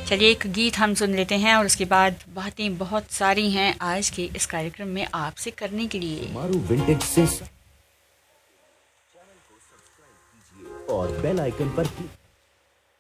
चलिए एक गीत हम सुन लेते हैं और उसके बाद बातें बहुत सारी हैं आज के इस कार्यक्रम में आपसे करने के लिए। मारू विंटेज से और बेल आइकन पर क्लिक